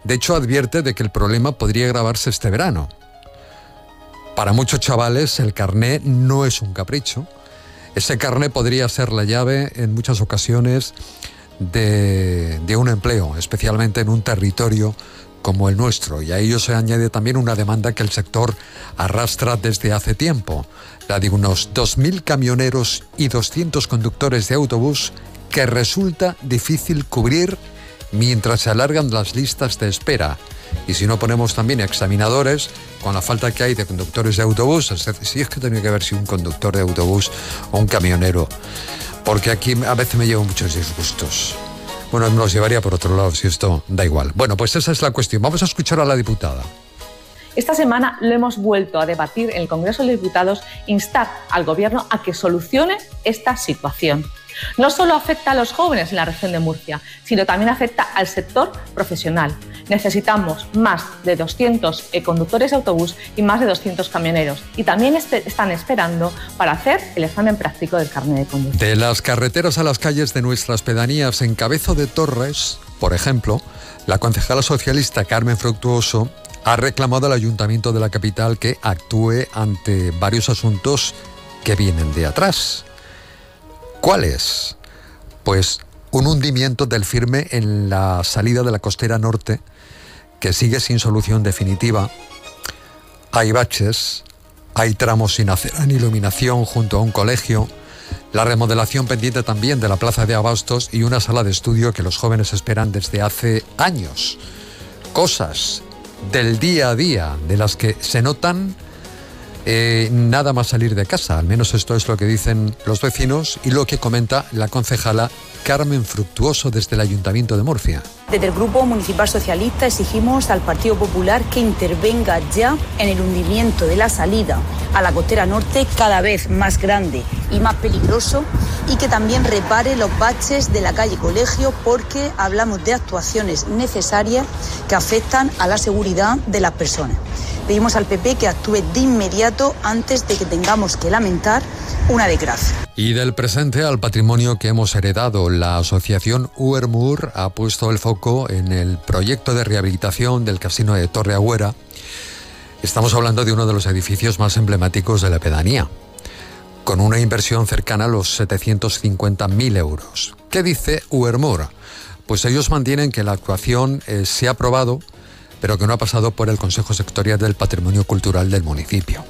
De hecho, advierte de que el problema podría agravarse este verano. Para muchos chavales el carné no es un capricho. Ese carné podría ser la llave en muchas ocasiones de un empleo, especialmente en un territorio como el nuestro. Y a ello se añade también una demanda que el sector arrastra desde hace tiempo, la de unos 2.000 camioneros y 200 conductores de autobús que resulta difícil cubrir mientras se alargan las listas de espera. Y si no ponemos también examinadores, con la falta que hay de conductores de autobús, si es que tenía que ver si un conductor de autobús o un camionero, porque aquí a veces me llevo muchos disgustos. Bueno, me los llevaría por otro lado, si esto da igual. Bueno, pues esa es la cuestión. Vamos a escuchar a la diputada. Esta semana lo hemos vuelto a debatir en el Congreso de Diputados, instar al Gobierno a que solucione esta situación. No solo afecta a los jóvenes en la región de Murcia, sino también afecta al sector profesional. Necesitamos más de 200 conductores de autobús y más de 200 camioneros. Y también están esperando para hacer el examen práctico del carnet de conducir. De las carreteras a las calles de nuestras pedanías, en Cabezo de Torres, por ejemplo, la concejala socialista Carmen Fructuoso ha reclamado al Ayuntamiento de la capital que actúe ante varios asuntos que vienen de atrás. ¿Cuáles? Pues un hundimiento del firme en la salida de la costera norte que sigue sin solución definitiva. Hay baches, hay tramos sin acera ni iluminación junto a un colegio, la remodelación pendiente también de la plaza de Abastos y una sala de estudio que los jóvenes esperan desde hace años. Cosas del día a día de las que se notan nada más salir de casa. Al menos esto es lo que dicen los vecinos y lo que comenta la concejala Carmen Fructuoso desde el Ayuntamiento de Murcia. Desde el Grupo Municipal Socialista exigimos al Partido Popular que intervenga ya en el hundimiento de la salida a la costera norte, cada vez más grande y más peligroso, y que también repare los baches de la calle Colegio, porque hablamos de actuaciones necesarias que afectan a la seguridad de las personas. Pedimos al PP que actúe de inmediato antes de que tengamos que lamentar una desgracia. Y del presente al patrimonio que hemos heredado, la asociación UERMUR ha puesto el foco en el proyecto de rehabilitación del casino de Torre Agüera. Estamos hablando de uno de los edificios más emblemáticos de la pedanía, con una inversión cercana a los 750.000 euros. ¿Qué dice UERMUR? Pues ellos mantienen que la actuación se ha aprobado, pero que no ha pasado por el Consejo Sectorial del Patrimonio Cultural del municipio.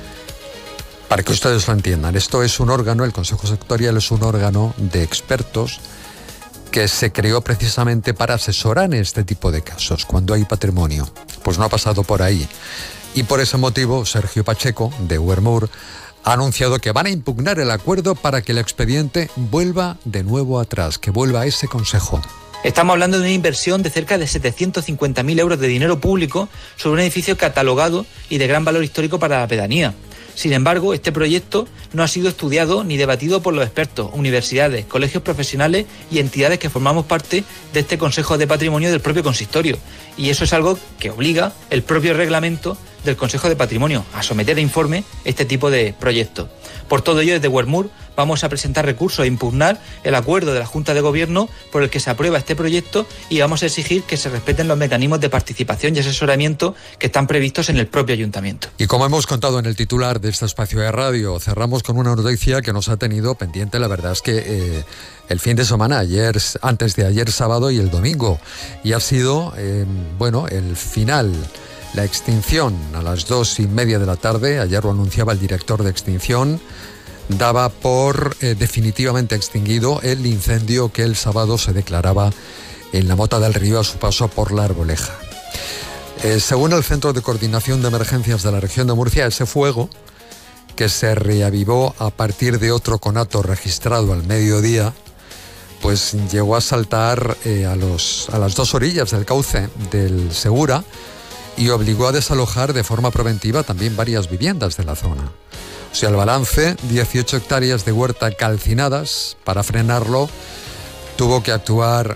Para que ustedes lo entiendan, esto es un órgano, el Consejo Sectorial es un órgano de expertos que se creó precisamente para asesorar en este tipo de casos, cuando hay patrimonio. Pues no ha pasado por ahí. Y por ese motivo, Sergio Pacheco, de UERMUR, ha anunciado que van a impugnar el acuerdo para que el expediente vuelva de nuevo atrás, que vuelva a ese consejo. Estamos hablando de una inversión de cerca de 750.000 euros de dinero público sobre un edificio catalogado y de gran valor histórico para la pedanía. Sin embargo, este proyecto no ha sido estudiado ni debatido por los expertos, universidades, colegios profesionales y entidades que formamos parte de este Consejo de Patrimonio del propio consistorio. Y eso es algo que obliga el propio reglamento del Consejo de Patrimonio a someter a informe este tipo de proyectos. Por todo ello, desde UERMUR vamos a presentar recursos e impugnar el acuerdo de la Junta de Gobierno por el que se aprueba este proyecto, y vamos a exigir que se respeten los mecanismos de participación y asesoramiento que están previstos en el propio ayuntamiento. Y como hemos contado en el titular de este espacio de radio, cerramos con una noticia que nos ha tenido pendiente. La verdad es que el fin de semana, antes de ayer sábado y el domingo, y ha sido el final, la extinción a las 2:30 de la tarde. Ayer lo anunciaba el director de extinción. Daba por definitivamente extinguido el incendio que el sábado se declaraba en la Mota del Río a su paso por la Arboleja. Según el Centro de Coordinación de Emergencias de la región de Murcia, ese fuego, que se reavivó a partir de otro conato registrado al mediodía, pues llegó a saltar a las 2 orillas del cauce del Segura y obligó a desalojar de forma preventiva también varias viviendas de la zona. O sea, el balance, 18 hectáreas de huerta calcinadas. Para frenarlo tuvo que actuar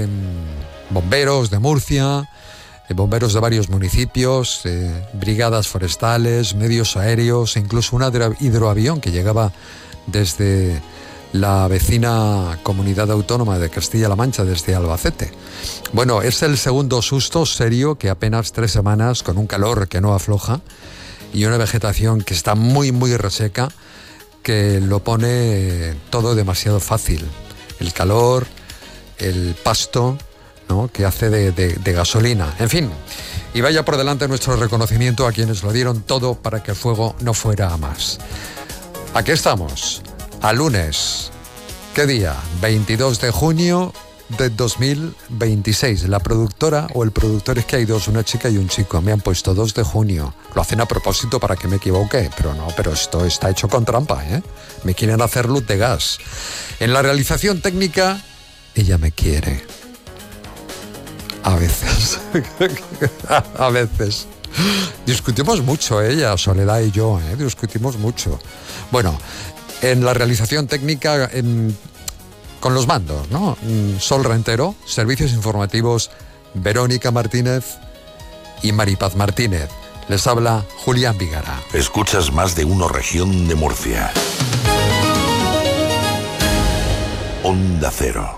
bomberos de Murcia, bomberos de varios municipios, brigadas forestales, medios aéreos e incluso un hidroavión que llegaba desde la vecina comunidad autónoma de Castilla-La Mancha desde Albacete. Bueno, es el segundo susto serio que apenas 3 semanas, con un calor que no afloja y una vegetación que está muy, muy reseca, que lo pone todo demasiado fácil. El calor, el pasto, ¿no?, que hace de gasolina. En fin, y vaya por delante nuestro reconocimiento a quienes lo dieron todo para que el fuego no fuera a más. Aquí estamos, a lunes. ¿Qué día? 22 de junio de 2026. La productora o el productor, es que hay dos, una chica y un chico, me han puesto 2 de junio. Lo hacen a propósito para que me equivoque, pero no, pero esto está hecho con trampa, ¿eh? Me quieren hacer luz de gas. En la realización técnica, ella me quiere. A veces. A veces. Discutimos mucho ella, Soledad y yo, discutimos mucho. Bueno, en la realización técnica, con los mandos, ¿no? Sol Rentero, servicios informativos, Verónica Martínez y Maripaz Martínez. Les habla Julián Vigara. Escuchas Más de Uno Región de Murcia. Onda Cero.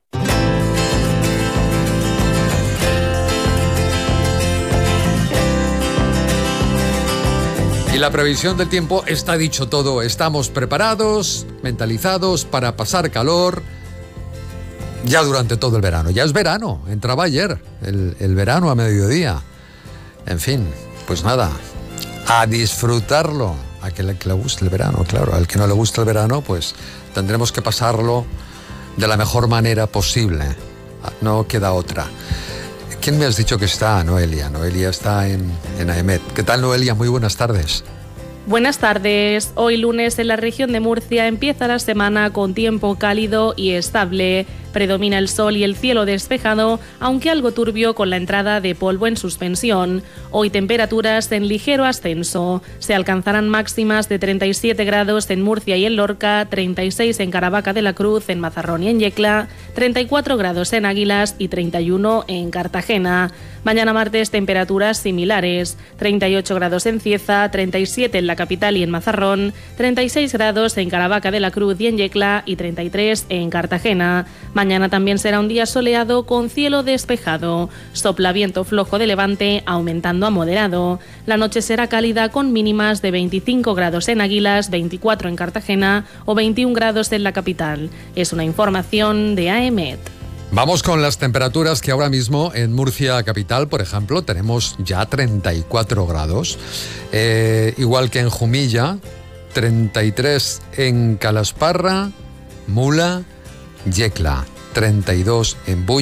Y la previsión del tiempo está dicho todo. Estamos preparados, mentalizados para pasar calor ya durante todo el verano. Ya es verano, entraba ayer el verano a mediodía. En fin, pues nada, a disfrutarlo. A que le guste el verano, claro. Al que no le gusta el verano, pues tendremos que pasarlo de la mejor manera posible. No queda otra. ¿Quién me has dicho que está? Noelia. Noelia está en AEMET. ¿Qué tal, Noelia? Muy buenas tardes. Buenas tardes. Hoy lunes en la región de Murcia empieza la semana con tiempo cálido y estable. Predomina el sol y el cielo despejado, aunque algo turbio con la entrada de polvo en suspensión. Hoy temperaturas en ligero ascenso. Se alcanzarán máximas de 37 grados en Murcia y en Lorca, 36 en Caravaca de la Cruz, en Mazarrón y en Yecla, 34 grados en Águilas y 31 en Cartagena. Mañana martes temperaturas similares, 38 grados en Cieza, 37 en la capital y en Mazarrón, 36 grados en Caravaca de la Cruz y en Yecla y 33 en Cartagena. Mañana también será un día soleado con cielo despejado. Sopla viento flojo de levante, aumentando a moderado. La noche será cálida con mínimas de 25 grados en Águilas, 24 en Cartagena o 21 grados en la capital. Es una información de AEMET. Vamos con las temperaturas que ahora mismo en Murcia capital, por ejemplo, tenemos ya 34 grados. Igual que en Jumilla, 33 en Calasparra, Mula, Yecla, 32 en Bulla.